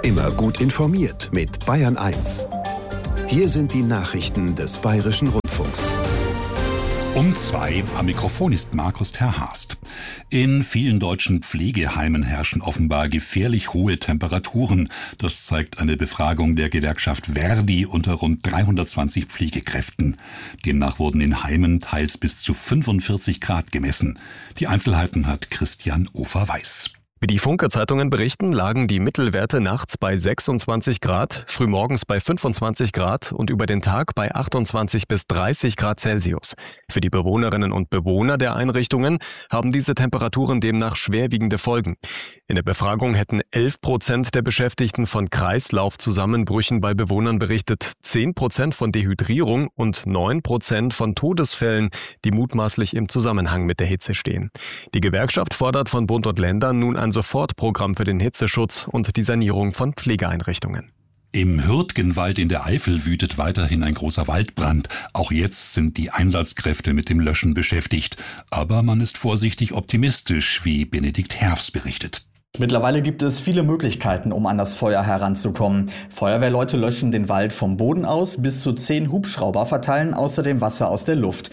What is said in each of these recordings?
Immer gut informiert mit Bayern 1. Hier sind die Nachrichten des Bayerischen Rundfunks. Um 2 am Mikrofon ist Markus Terhast. In vielen deutschen Pflegeheimen herrschen offenbar gefährlich hohe Temperaturen. Das zeigt eine Befragung der Gewerkschaft ver.di unter rund 320 Pflegekräften. Demnach wurden in Heimen teils bis zu 45 Grad gemessen. Die Einzelheiten hat Christian Ofer-Weiß. Wie die Funke-Zeitungen berichten, lagen die Mittelwerte nachts bei 26 Grad, frühmorgens bei 25 Grad und über den Tag bei 28 bis 30 Grad Celsius. Für die Bewohnerinnen und Bewohner der Einrichtungen haben diese Temperaturen demnach schwerwiegende Folgen. In der Befragung hätten 11% der Beschäftigten von Kreislaufzusammenbrüchen bei Bewohnern berichtet, 10% von Dehydrierung und 9% von Todesfällen, die mutmaßlich im Zusammenhang mit der Hitze stehen. Die Gewerkschaft fordert von Bund und Ländern nun ein Sofortprogramm für den Hitzeschutz und die Sanierung von Pflegeeinrichtungen. Im Hürtgenwald in der Eifel wütet weiterhin ein großer Waldbrand. Auch jetzt sind die Einsatzkräfte mit dem Löschen beschäftigt. Aber man ist vorsichtig optimistisch, wie Benedikt Herfs berichtet. Mittlerweile gibt es viele Möglichkeiten, um an das Feuer heranzukommen. Feuerwehrleute löschen den Wald vom Boden aus, bis zu 10 Hubschrauber verteilen außerdem Wasser aus der Luft.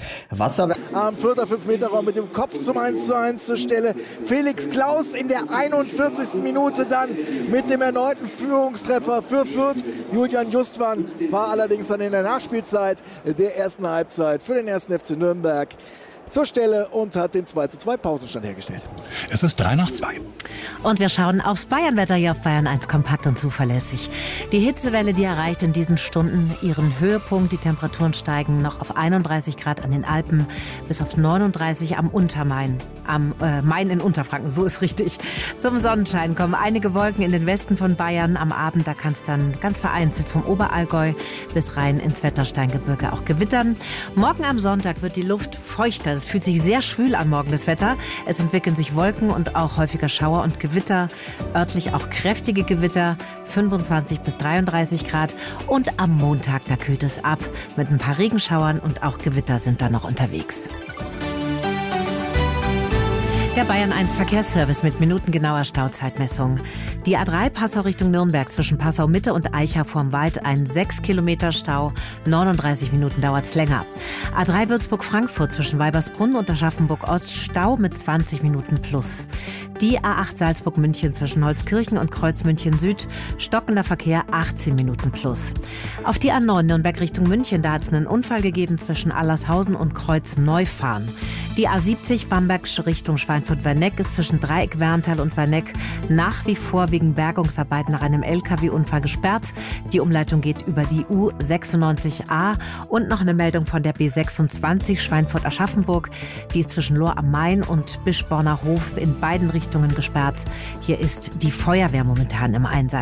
Am 4. 5-Meter-Raum mit dem Kopf zum 1:1 zur Stelle. Felix Klaus in der 41. Minute dann mit dem erneuten Führungstreffer für Fürth. Julian Justwan war allerdings dann in der Nachspielzeit der ersten Halbzeit für den 1. FC Nürnberg zur Stelle und hat den 2:2 Pausenstand hergestellt. Es ist 3:02. Und wir schauen aufs Bayernwetter hier auf Bayern 1, kompakt und zuverlässig. Die Hitzewelle, die erreicht in diesen Stunden ihren Höhepunkt. Die Temperaturen steigen noch auf 31 Grad an den Alpen, bis auf 39 am Untermain. Am Main in Unterfranken, so ist richtig. Zum Sonnenschein kommen einige Wolken in den Westen von Bayern. Am Abend, da kann es dann ganz vereinzelt vom Oberallgäu bis rein ins Wettersteingebirge auch gewittern. Morgen am Sonntag wird die Luft feuchter. Es fühlt sich sehr schwül an morgen, das Wetter. Es entwickeln sich Wolken und auch häufiger Schauer und Gewitter. Örtlich auch kräftige Gewitter, 25 bis 33 Grad. Und am Montag, da kühlt es ab. Mit ein paar Regenschauern und auch Gewitter sind da noch unterwegs. Der Bayern 1 Verkehrsservice mit minutengenauer Stauzeitmessung. Die A3 Passau Richtung Nürnberg zwischen Passau Mitte und Eicha vorm Wald ein 6 Kilometer Stau. 39 Minuten dauert's länger. A3 Würzburg-Frankfurt zwischen Weibersbrunn und Aschaffenburg Ost Stau mit 20 Minuten plus. Die A8 Salzburg-München zwischen Holzkirchen und Kreuz München Süd stockender Verkehr 18 Minuten plus. Auf die A9 Nürnberg Richtung München, da hat es einen Unfall gegeben zwischen Allershausen und Kreuz Neufahren. Die A70 Bamberg Richtung Schweinfurt-Werneck ist zwischen Dreieck-Werntal und Werneck nach wie vor wegen Bergungsarbeiten nach einem LKW-Unfall gesperrt. Die Umleitung geht über die U96a und noch eine Meldung von der B26 Schweinfurt-Aschaffenburg. Die ist zwischen Lohr am Main und Bischborner Hof in beiden Richtungen gesperrt. Hier ist die Feuerwehr momentan im Einsatz.